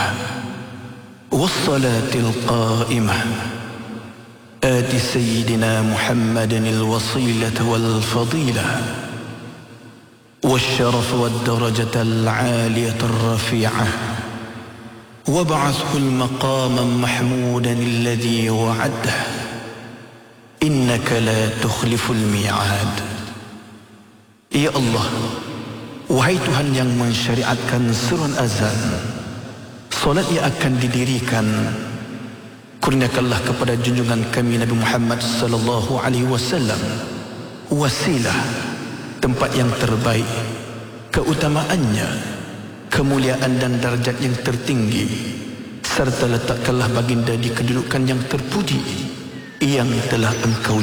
والصلاة القائمة آت سيدنا محمد الوصيلة والفضيلة والشرف والدرجة العالية الرفيعة وابعثه المقام محمودا الذي وعده إنك لا تخلف الميعاد. Ya Allah, wahai Tuhan yang mensyariatkan surun azan, solat yang akan didirikan, kurniakanlah kepada junjungan kami Nabi Muhammad sallallahu alaihi wasallam wasilah, tempat yang terbaik, keutamaannya, kemuliaan dan darjat yang tertinggi, serta letakkanlah baginda di kedudukan yang terpuji yang telah Engkau